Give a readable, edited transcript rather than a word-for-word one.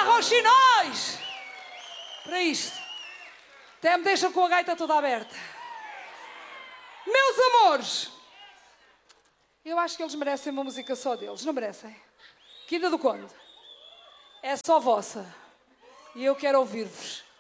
Arroxinóis! Para isto. Até me deixam com a gaita toda aberta. Meus amores, eu acho que eles merecem uma música só deles, não merecem? Quinta do Conde. É só vossa. E eu quero ouvir-vos.